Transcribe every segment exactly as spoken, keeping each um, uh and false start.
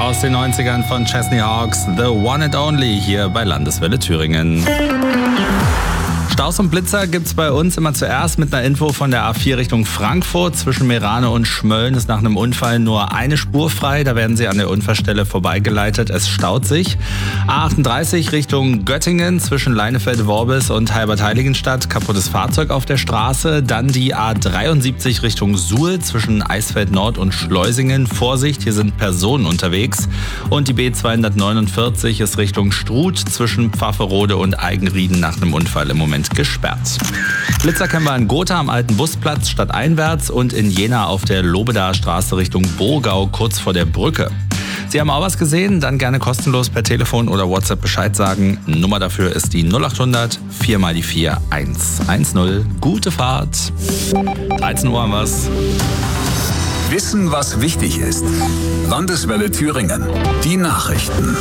aus den neunzigern von Chesney Hawks, The One and Only, hier bei Landeswelle Thüringen. Staus und Blitzer gibt's bei uns immer zuerst mit einer Info von der A vier Richtung Frankfurt. Zwischen Meerane und Schmölln ist nach einem Unfall nur eine Spur frei. Da werden Sie an der Unfallstelle vorbeigeleitet. Es staut sich. A achtunddreißig Richtung Göttingen zwischen Leinefelde-Worbis und Halbert-Heiligenstadt. Kaputtes Fahrzeug auf der Straße. Dann die A dreiundsiebzig Richtung Suhl zwischen Eisfeld Nord und Schleusingen. Vorsicht, hier sind Personen unterwegs. Und die B zweihundertneunundvierzig ist Richtung Struth zwischen Pfafferode und Eigenrieden nach einem Unfall im Moment gesperrt. Blitzer kennen wir in Gotha am alten Busplatz stadteinwärts und in Jena auf der Lobedaer Straße Richtung Burgau kurz vor der Brücke. Sie haben auch was gesehen? Dann gerne kostenlos per Telefon oder WhatsApp Bescheid sagen. Nummer dafür ist die null achthundert vier mal die vier eins eins null. Gute Fahrt. dreizehn Uhr haben wir's. Wissen, was wichtig ist. Landeswelle Thüringen. Die Nachrichten.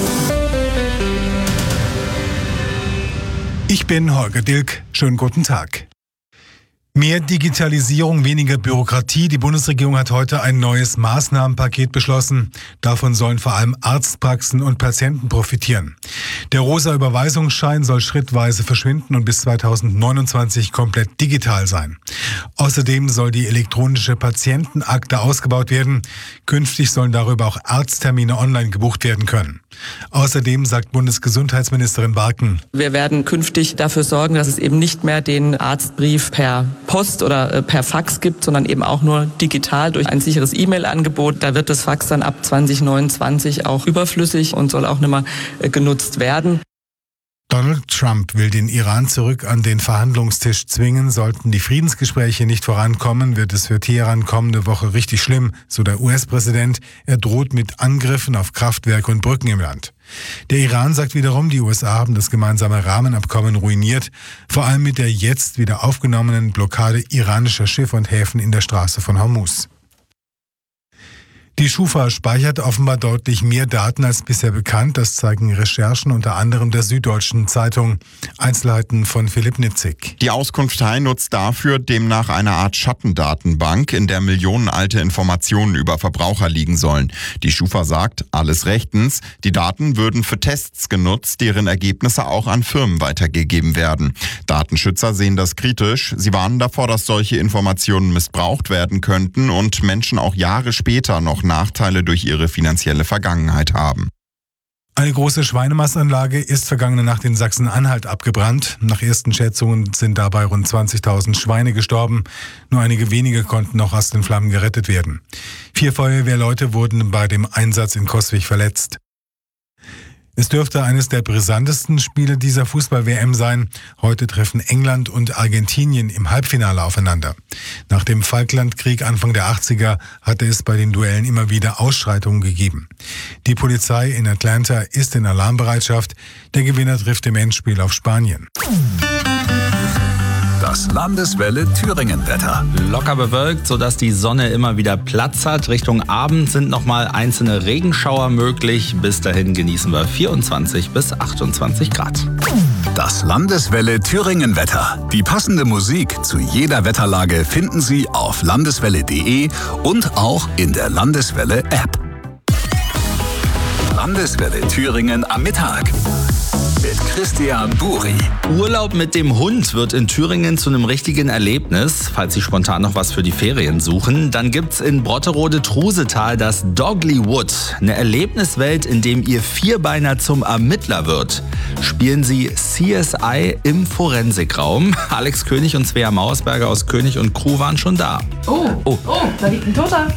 Ich bin Holger Dilk. Schönen guten Tag. Mehr Digitalisierung, weniger Bürokratie. Die Bundesregierung hat heute ein neues Maßnahmenpaket beschlossen. Davon sollen vor allem Arztpraxen und Patienten profitieren. Der rosa Überweisungsschein soll schrittweise verschwinden und bis zweitausendneunundzwanzig komplett digital sein. Außerdem soll die elektronische Patientenakte ausgebaut werden. Künftig sollen darüber auch Arzttermine online gebucht werden können. Außerdem sagt Bundesgesundheitsministerin Barken: Wir werden künftig dafür sorgen, dass es eben nicht mehr den Arztbrief per Post oder per Fax gibt, sondern eben auch nur digital durch ein sicheres E-Mail-Angebot. Da wird das Fax dann ab zwanzig neunundzwanzig auch überflüssig und soll auch nicht mehr genutzt werden. Donald Trump will den Iran zurück an den Verhandlungstisch zwingen. Sollten die Friedensgespräche nicht vorankommen, wird es für Teheran kommende Woche richtig schlimm, so der U S-Präsident. Er droht mit Angriffen auf Kraftwerke und Brücken im Land. Der Iran sagt wiederum, die U S A haben das gemeinsame Rahmenabkommen ruiniert, vor allem mit der jetzt wieder aufgenommenen Blockade iranischer Schiffe und Häfen in der Straße von Hormuz. Die Schufa speichert offenbar deutlich mehr Daten als bisher bekannt. Das zeigen Recherchen unter anderem der Süddeutschen Zeitung. Einzelheiten von Philipp Nitzig. Die Auskunftei nutzt dafür demnach eine Art Schattendatenbank, in der millionenalte Informationen über Verbraucher liegen sollen. Die Schufa sagt, alles rechtens. Die Daten würden für Tests genutzt, deren Ergebnisse auch an Firmen weitergegeben werden. Datenschützer sehen das kritisch. Sie warnen davor, dass solche Informationen missbraucht werden könnten und Menschen auch Jahre später noch Nachteile durch ihre finanzielle Vergangenheit haben. Eine große Schweinemassanlage ist vergangene Nacht in Sachsen-Anhalt abgebrannt. Nach ersten Schätzungen sind dabei rund zwanzigtausend Schweine gestorben. Nur einige wenige konnten noch aus den Flammen gerettet werden. Vier Feuerwehrleute wurden bei dem Einsatz in Coswig verletzt. Es dürfte eines der brisantesten Spiele dieser Fußball-W M sein. Heute treffen England und Argentinien im Halbfinale aufeinander. Nach dem Falklandkrieg Anfang der achtziger hatte es bei den Duellen immer wieder Ausschreitungen gegeben. Die Polizei in Atlanta ist in Alarmbereitschaft. Der Gewinner trifft im Endspiel auf Spanien. Das Landeswelle Thüringen-Wetter. Locker bewölkt, sodass die Sonne immer wieder Platz hat. Richtung Abend sind nochmal einzelne Regenschauer möglich. Bis dahin genießen wir vierundzwanzig bis achtundzwanzig Grad. Das Landeswelle Thüringen-Wetter. Die passende Musik zu jeder Wetterlage finden Sie auf landeswelle punkt de und auch in der Landeswelle-App. Landeswelle Thüringen am Mittag. Mit Christian Buri. Urlaub mit dem Hund wird in Thüringen zu einem richtigen Erlebnis. Falls Sie spontan noch was für die Ferien suchen, dann gibt's in Brotterode-Trusetal das Dogly Wood. Eine Erlebniswelt, in dem Ihr Vierbeiner zum Ermittler wird. Spielen Sie C S I im Forensikraum. Alex König und Svea Mauersberger aus König und Crew waren schon da. Oh, oh, oh, da liegt ein Toter.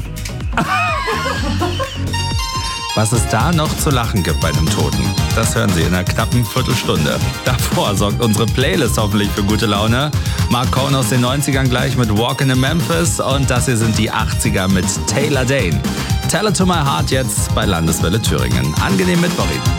Was es da noch zu lachen gibt bei dem Toten, das hören Sie in einer knappen Viertelstunde. Davor sorgt unsere Playlist hoffentlich für gute Laune. Mark Cohn aus den neunzigern gleich mit Walkin' in Memphis und das hier sind die achtziger mit Taylor Dane. Tell It to My Heart jetzt bei Landeswelle Thüringen. Angenehm mit Woche.